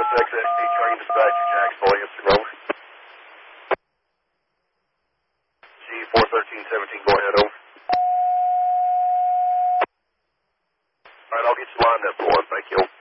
SXSD train dispatcher, Jacksonville, Houston, over. G41317, go ahead, over. All right, I'll get you lined up for one. Thank you.